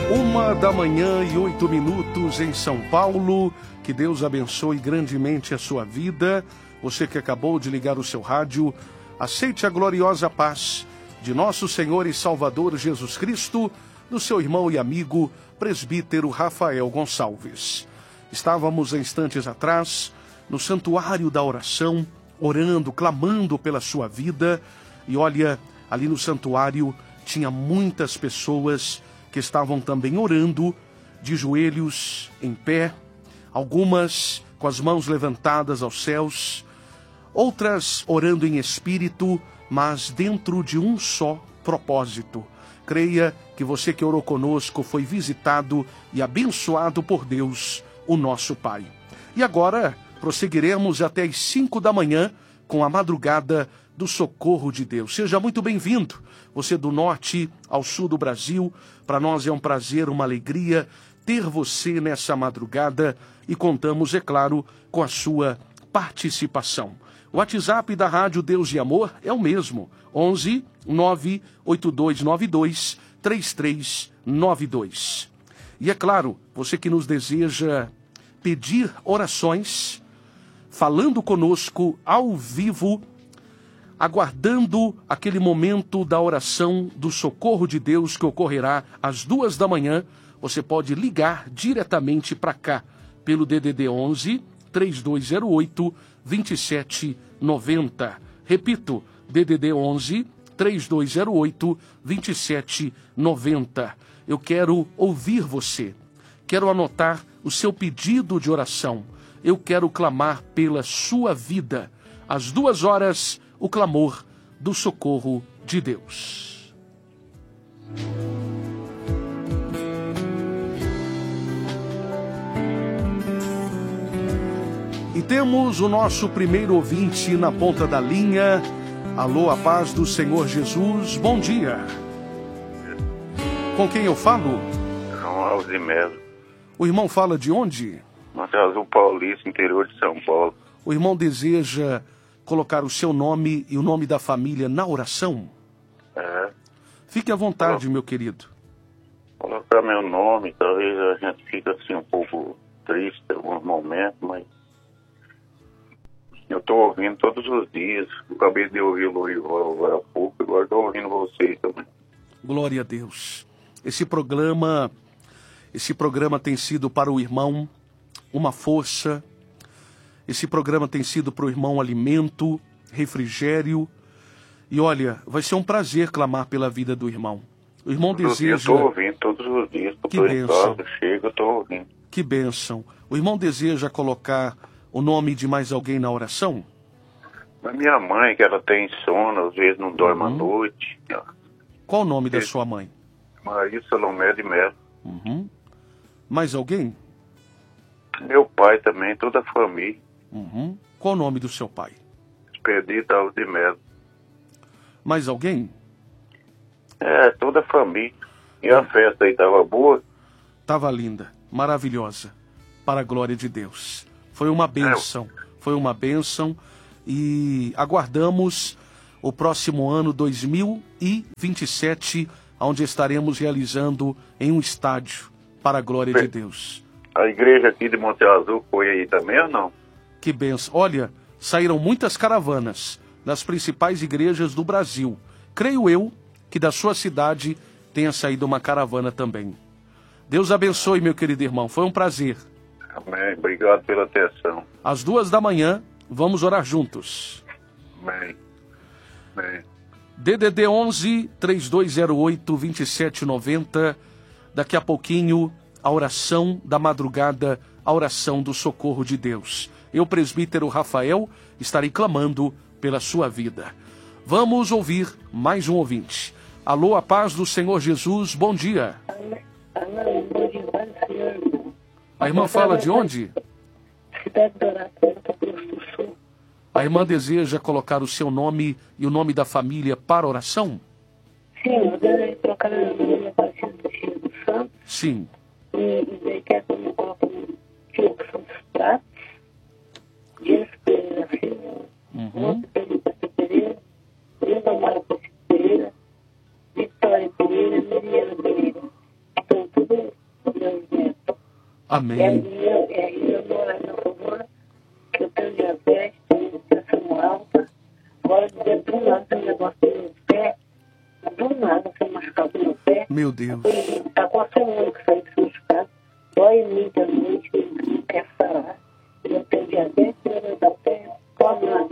1h08 em São Paulo. Que Deus abençoe grandemente a sua vida. Você que acabou de ligar o seu rádio, aceite a gloriosa paz de nosso Senhor e Salvador Jesus Cristo, do seu irmão e amigo, presbítero Rafael Gonçalves. Estávamos instantes atrás no santuário da oração, orando, clamando pela sua vida. E olha, ali no santuário tinha muitas pessoas que estavam também orando, de joelhos, em pé, algumas com as mãos levantadas aos céus, outras orando em espírito, mas dentro de um só propósito. Creia que você que orou conosco foi visitado e abençoado por Deus, o nosso Pai. E agora prosseguiremos até as 5 da manhã com a madrugada do socorro de Deus. Seja muito bem-vindo, você do norte ao sul do Brasil. Para nós é um prazer, uma alegria ter você nessa madrugada e contamos, é claro, com a sua participação. O WhatsApp da Rádio Deus e Amor é o mesmo, 11 98292 3392. E é claro, você que nos deseja pedir orações, falando conosco ao vivo, aguardando aquele momento da oração do socorro de Deus que ocorrerá às 2 da manhã, você pode ligar diretamente para cá, pelo DDD 11 3208 2790. Repito, DDD 11 3208 2790. Eu quero ouvir você, quero anotar o seu pedido de oração, eu quero clamar pela sua vida. Às 2 horas, o clamor do socorro de Deus. E temos o nosso primeiro ouvinte na ponta da linha. Alô, a paz do Senhor Jesus, bom dia. Com quem eu falo? João Alves de Melo. O irmão fala de onde? Monte Azul Paulista, interior de São Paulo. O irmão deseja colocar o seu nome e o nome da família na oração? É. Fique à vontade, meu querido. Colocar meu nome, talvez a gente fique assim um pouco triste em alguns momentos, mas eu estou ouvindo todos os dias. Eu acabei de ouvir o Lourival agora há pouco, agora estou ouvindo vocês também. Glória a Deus. Esse programa tem sido para o irmão uma força. Esse programa tem sido para o irmão alimento, refrigério. E olha, vai ser um prazer clamar pela vida do irmão. O irmão deseja... Eu estou ouvindo todos os dias. Que bênção. Chega, eu estou ouvindo. Que bênção. O irmão deseja colocar o nome de mais alguém na oração? A minha mãe, que ela tem sono, às vezes não dorme à noite. Qual o nome da sua mãe? Maria Salomé de Melo. Mais alguém? Meu pai também, toda a família. Qual o nome do seu pai? Expedito Alves de Melo. Mais alguém? É, toda a família. E a festa aí estava boa? Estava linda, maravilhosa, para a glória de Deus. Foi uma bênção, e aguardamos o próximo ano 2027, onde estaremos realizando em um estádio, para a glória de Deus. A igreja aqui de Monte Azul foi aí também ou não? Que bênção. Olha, saíram muitas caravanas das principais igrejas do Brasil. Creio eu que da sua cidade tenha saído uma caravana também. Deus abençoe, meu querido irmão. Foi um prazer. Amém. Obrigado pela atenção. Às 2 da manhã, vamos orar juntos. Amém. Amém. DDD 11 3208 2790. Daqui a pouquinho, a oração da madrugada, a oração do socorro de Deus. Eu, presbítero Rafael, estarei clamando pela sua vida. Vamos ouvir mais um ouvinte. Alô, a paz do Senhor Jesus, bom dia. A irmã fala de onde? Cidade do Oratório, Mato Grosso do Sul. A irmã deseja colocar o seu nome e o nome da família para oração? Sim, eu desejo colocar meu nome Aparecido do Espírito Santo. Sim. E daí quero que eu coloque o Diogo Santos Pratos, Dias Pereira Silva, Monte Pedro Pereira, Linda Mara Pereira, Vitória Pereira, Miriana Pereira. Então, tudo Amém. E aí eu dou a meu favor, que eu tenho diabetes, tenho pressão alta, agora do nada tem um negócio no meu pé, do nada tem machucado no meu pé. Meu Deus. Está com a semana que saiu desse machucado, dói muito à noite, não quer sarar. Eu tenho diabetes, eu da pé, come nada,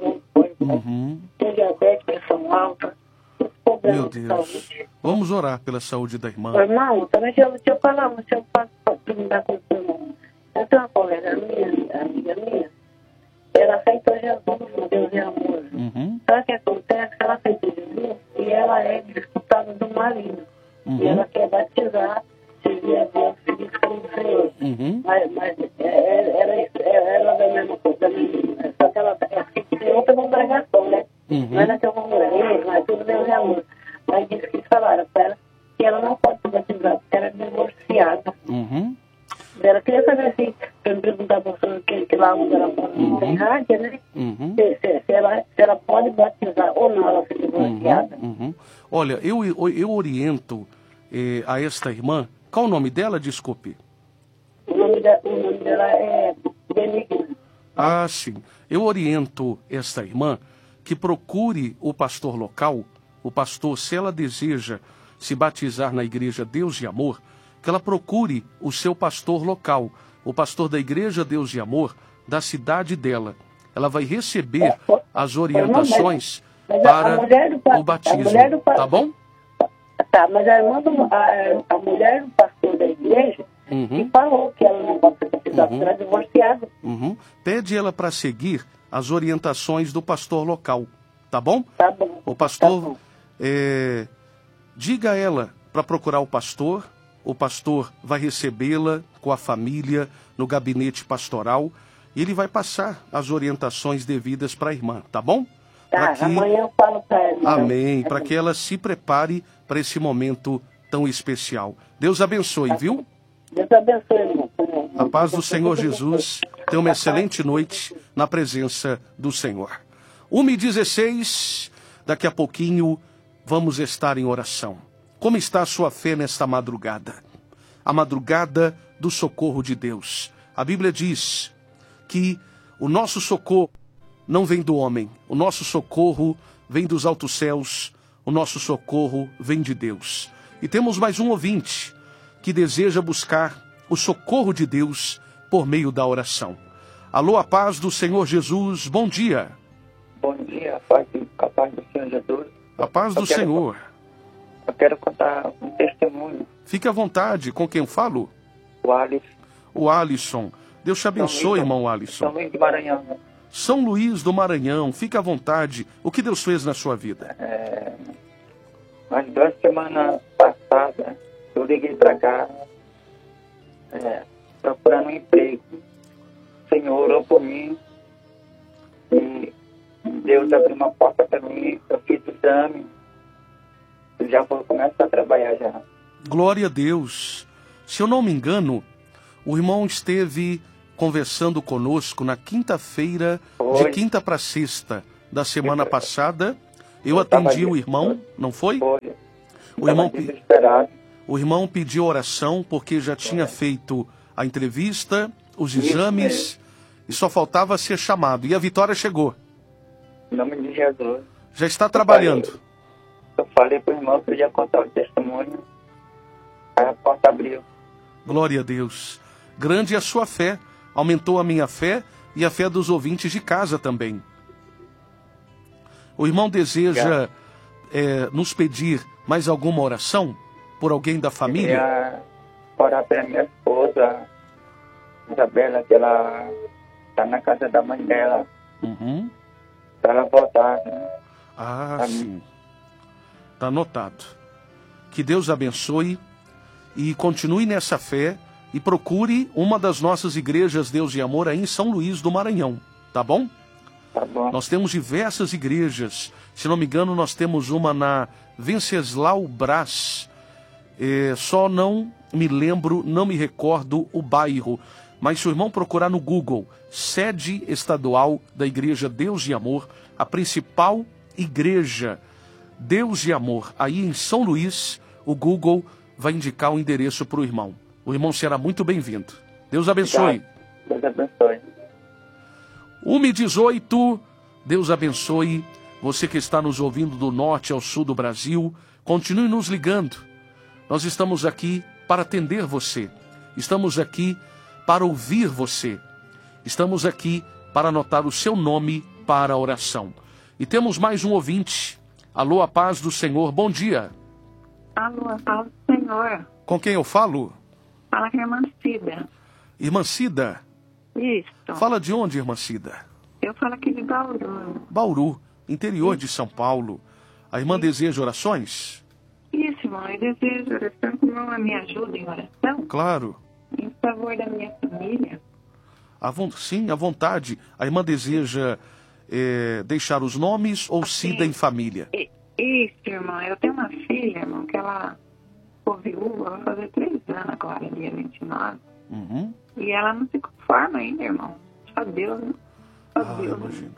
tenho diabetes, pressão alta, problema Meu de Deus. saúde. Vamos orar pela saúde da irmã. Irmão, também deixa eu falar, se eu passo para perguntar com o seu irmão. Eu tenho uma colega minha, amiga minha, ela aceitou Jesus, Deus é amor. Sabe o que acontece? Ela aceitou Jesus e ela é disputada do marido. E ela quer batizar, servir a Deus, seguir os caminhos do Senhor. Mas ela da mesma coisa, só que ela tem outra congregação, né? Não é naquela congregação, mas tudo Deus é amor. Mas disse que falaram para ela que ela não pode se batizar, porque ela é divorciada. Ela queria saber assim, para me perguntar para o senhor que lá onde ela mora não tem rádio, né? Se ela pode batizar ou não, ela ser divorciada. Olha, eu oriento a esta irmã. Qual o nome dela? Desculpe. O nome dela é Benigna. Ah, sim. Eu oriento esta irmã que procure o pastor local, o pastor, se ela deseja se batizar na igreja Deus e Amor, que ela procure o seu pastor local, o pastor da igreja Deus e Amor, da cidade dela. Ela vai receber as orientações para o batismo, tá bom? Tá, mas a mulher do pastor da igreja que falou que ela não pode ser batizada, ela é divorciada. Pede ela para seguir as orientações do pastor local, tá bom? Tá bom. O pastor, tá bom. Diga a ela para procurar o pastor vai recebê-la com a família no gabinete pastoral e ele vai passar as orientações devidas para a irmã, tá bom? Tá, amanhã eu falo para ela. Amém, para que ela se prepare para esse momento tão especial. Deus abençoe, viu? Deus abençoe, irmão. A paz do Senhor Jesus. Tenha uma excelente noite na presença do Senhor. 1h16, daqui a pouquinho vamos estar em oração. Como está a sua fé nesta madrugada? A madrugada do socorro de Deus. A Bíblia diz que o nosso socorro não vem do homem. O nosso socorro vem dos altos céus. O nosso socorro vem de Deus. E temos mais um ouvinte que deseja buscar o socorro de Deus por meio da oração. Alô, a paz do Senhor Jesus, bom dia. Bom dia, a paz do Senhor Jesus. A paz do Senhor. Eu quero contar um testemunho. Fique à vontade, com quem eu falo? O Alisson. O Alisson. Deus te abençoe, irmão Alisson. São Luís do Maranhão. São Luís do Maranhão, fique à vontade. O que Deus fez na sua vida? Umas 2 semanas passadas, eu liguei para cá, procurando um emprego. O Senhor orou por mim e Deus abriu uma porta para mim. Eu fiz o exame e já vou começar a trabalhar já. Glória a Deus. Se eu não me engano, o irmão esteve conversando conosco na quinta-feira, de quinta para sexta da semana passada. Eu atendi o irmão, não foi? Foi. O irmão pediu oração porque já tinha feito a entrevista, os exames, e só faltava ser chamado. E a vitória chegou. Em nome de Jesus. Já está trabalhando. Eu falei para o irmão que eu ia contar o testemunho. Aí a porta abriu. Glória a Deus. Grande é a sua fé. Aumentou a minha fé e a fé dos ouvintes de casa também. O irmão deseja nos pedir mais alguma oração por alguém da família? Eu queria orar pela minha esposa, Isabela, que ela está na casa da mãe dela. Para ela voltar. Né? Ah, sim. Está anotado. Que Deus abençoe e continue nessa fé e procure uma das nossas igrejas Deus e Amor aí em São Luís do Maranhão, tá bom? Tá bom. Nós temos diversas igrejas. Se não me engano, nós temos uma na Venceslau Brás. Só não me lembro, não me recordo o bairro. Mas se o irmão procurar no Google, sede estadual da igreja Deus e Amor, a principal igreja Deus e Amor, aí em São Luís, o Google vai indicar o endereço para o irmão. O irmão será muito bem-vindo. Deus abençoe. Deus abençoe. 1h18, Deus abençoe. Você que está nos ouvindo do norte ao sul do Brasil, continue nos ligando. Nós estamos aqui para atender você. Estamos aqui para ouvir você. Estamos aqui para anotar o seu nome para a oração. E temos mais um ouvinte. Alô, a paz do Senhor, bom dia. Alô, a paz do Senhor. Com quem eu falo? Fala com a irmã Cida. Irmã Cida? Isso. Fala de onde, irmã Cida? Eu falo aqui de Bauru. Bauru, interior de São Paulo. A irmã deseja orações? Isso, irmão, eu desejo oração, que o irmão me ajuda em oração. Claro. Em favor da minha família. Sim, à vontade. A irmã deseja deixar os nomes ou Cida em família? Isso, irmão. Eu tenho uma filha, irmão, que ela ficou viúva, vai fazer 3 anos agora, dia 29. Uhum. E ela não se conforma ainda, irmão. Só Deus, né? Só Deus. Imagino.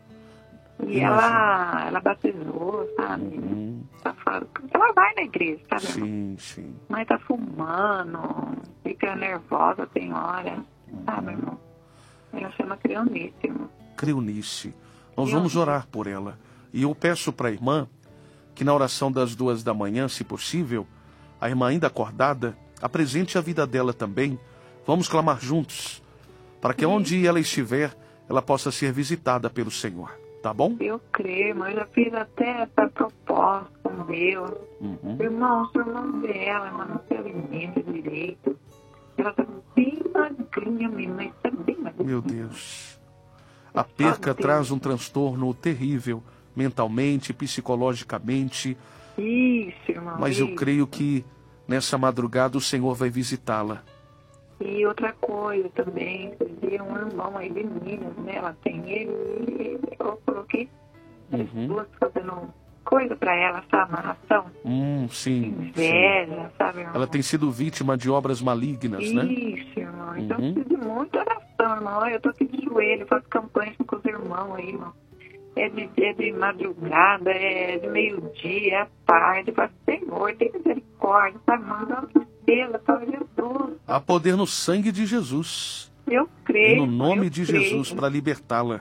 E ela batizou, sabe? Uhum. Ela vai na igreja, sabe, irmão? Sim, sim. Mas tá fumando, fica nervosa, tem hora, sabe, irmão? Ela chama Creonice, irmão. Creonice. Nós vamos orar por ela. E eu peço para a irmã que na oração das 2 da manhã, se possível, a irmã ainda acordada, apresente a vida dela também. Vamos clamar juntos, para que onde ela estiver, ela possa ser visitada pelo Senhor. Tá bom? Eu creio, mas eu já fiz até essa proposta com Deus. Uhum. Irmão, o senhor não vê ela, mas não se alimenta direito. Ela tá bem magrinha mesmo, mas tá bem magrinha. Meu Deus. A perca traz um transtorno terrível, mentalmente, psicologicamente. Isso, irmão. Mas eu creio que nessa madrugada o Senhor vai visitá-la. E outra coisa também, seria um irmão aí de Minas, né? Ela tem ele, eu coloquei duas fazendo coisa pra ela, sabe? Amarração. Sim. Inveja, sabe, irmão? Ela tem sido vítima de obras malignas, né? Isso, irmão. Então eu preciso de muita oração, irmão. Eu tô aqui de joelho, faço campanha com os irmãos aí, irmão. É de madrugada, é de meio-dia, é à tarde. Fala, Senhor, tem misericórdia, sabe, irmão? Dá uma tristeza, fala, Jesus. Há poder no sangue de Jesus. Eu creio. E no nome de Jesus, para libertá-la.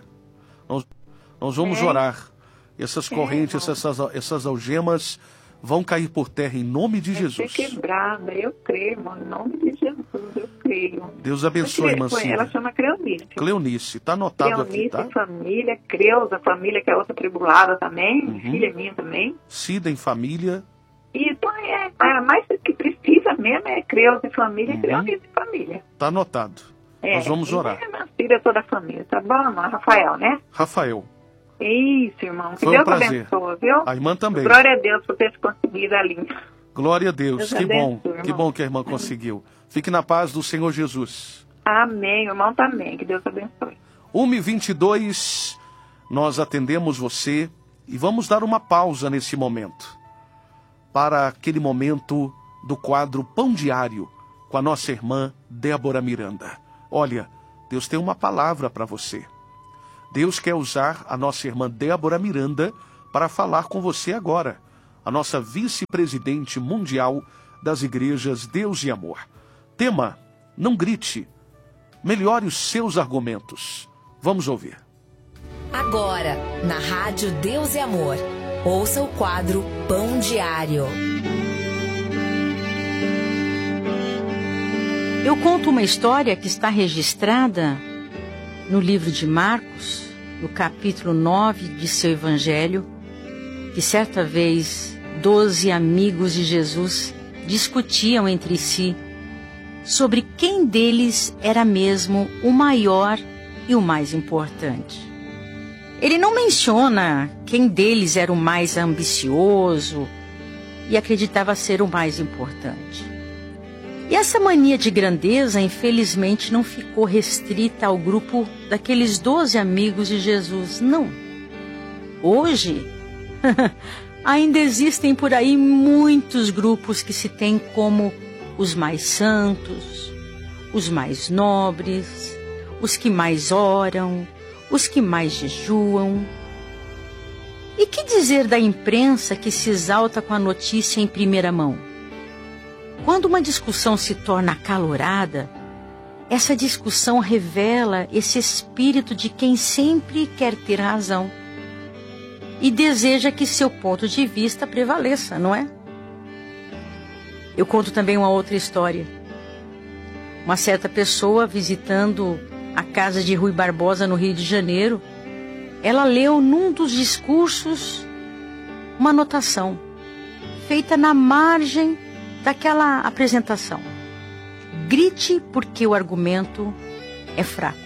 Nós vamos orar. Essas correntes, essas algemas vão cair por terra em nome de Jesus. Ser quebrada, eu creio, irmão, em nome de Jesus, eu creio. Deus abençoe, irmã Cida. Ela chama Creonice. Creonice, tá anotado aqui, tá? Creonice, família, Creuza, família, que é outra tribulada também, filha minha também. Cida em família. E então mais que precisa mesmo é Creuza e família, Creonice e família. Tá anotado. Nós vamos orar. Minha filha, toda a família, tá bom, irmão? Rafael, né? Rafael. Isso, irmão. Que Foi Deus um prazer. abençoe, viu? A irmã também. Glória a Deus por ter conseguido a linha. Glória a Deus. Que bom. Abençoe, Que bom que a irmã conseguiu. Fique na paz do Senhor Jesus. Amém, irmão, também. Que Deus abençoe. 1h22, nós atendemos você e vamos dar uma pausa nesse momento. Para aquele momento do quadro Pão Diário com a nossa irmã Débora Miranda. Olha, Deus tem uma palavra para você. Deus quer usar a nossa irmã Débora Miranda para falar com você agora. A nossa vice-presidente mundial das igrejas Deus e Amor. Tema, não grite. Melhore os seus argumentos. Vamos ouvir. Agora, na Rádio Deus e Amor, ouça o quadro Pão Diário. Eu conto uma história que está registrada no livro de Marcos, no capítulo 9 de seu Evangelho, que certa vez 12 amigos de Jesus discutiam entre si sobre quem deles era mesmo o maior e o mais importante. Ele não menciona quem deles era o mais ambicioso e acreditava ser o mais importante. E essa mania de grandeza, infelizmente, não ficou restrita ao grupo daqueles 12 amigos de Jesus, não. Hoje, ainda existem por aí muitos grupos que se têm como os mais santos, os mais nobres, os que mais oram, os que mais jejuam. E que dizer da imprensa que se exalta com a notícia em primeira mão? Quando uma discussão se torna acalorada, essa discussão revela esse espírito de quem sempre quer ter razão e deseja que seu ponto de vista prevaleça, não é? Eu conto também uma outra história. Uma certa pessoa visitando a casa de Rui Barbosa no Rio de Janeiro, ela leu num dos discursos uma anotação feita na margem daquela apresentação. Grite porque o argumento é fraco.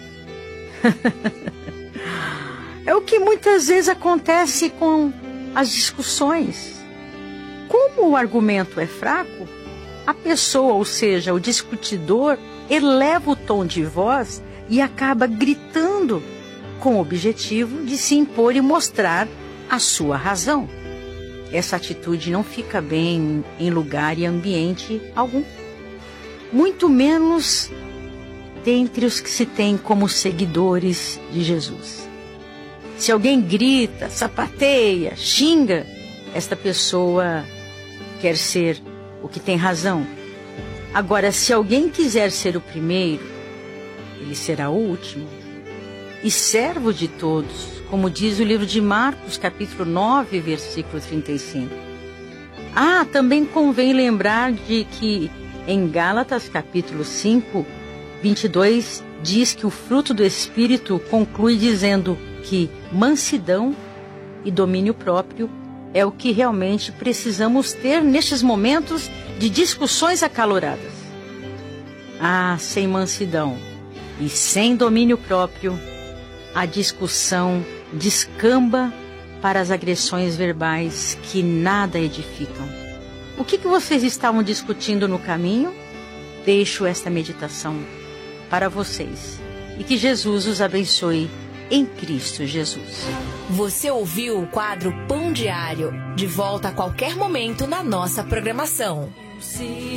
É o que muitas vezes acontece com as discussões. Como o argumento é fraco, a pessoa, ou seja, o discutidor, eleva o tom de voz e acaba gritando com o objetivo de se impor e mostrar a sua razão. Essa atitude não fica bem em lugar e ambiente algum. Muito menos dentre os que se tem como seguidores de Jesus. Se alguém grita, sapateia, xinga, esta pessoa quer ser o que tem razão. Agora, se alguém quiser ser o primeiro, ele será o último e servo de todos, como diz o livro de Marcos, capítulo 9, versículo 35. Também convém lembrar de que em Gálatas, capítulo 5, 22, diz que o fruto do Espírito conclui dizendo que mansidão e domínio próprio é o que realmente precisamos ter nestes momentos de discussões acaloradas. Sem mansidão e sem domínio próprio, a discussão descamba para as agressões verbais que nada edificam. O que vocês estavam discutindo no caminho? Deixo esta meditação para vocês e que Jesus os abençoe em Cristo Jesus. Você ouviu o quadro Pão Diário, de volta a qualquer momento na nossa programação.